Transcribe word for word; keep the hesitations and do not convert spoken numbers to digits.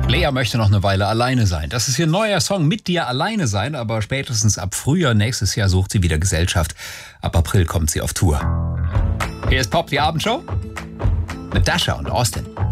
Lea möchte noch eine Weile alleine sein. Das ist ihr neuer Song, Mit dir alleine sein, aber spätestens ab Frühjahr nächstes Jahr sucht sie wieder Gesellschaft. Ab April kommt sie auf Tour. Hier ist Pop, die Abendshow mit Dasha und Austin.